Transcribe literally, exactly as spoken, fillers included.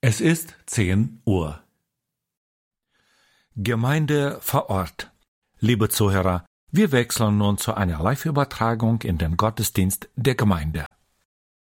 Es ist zehn Uhr. Gemeinde vor Ort. Liebe Zuhörer, wir wechseln nun zu einer Live-Übertragung in den Gottesdienst der Gemeinde.